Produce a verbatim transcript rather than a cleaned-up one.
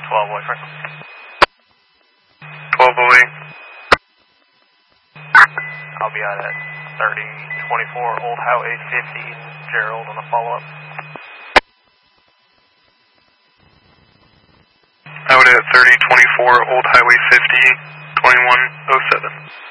twelve boyfriend. twelve oh eight. I'll be out at thirty twenty-four Old Highway fifty in Gerald on a follow-up. Out at thirty twenty-four Old Highway fifty, twenty-one oh seven.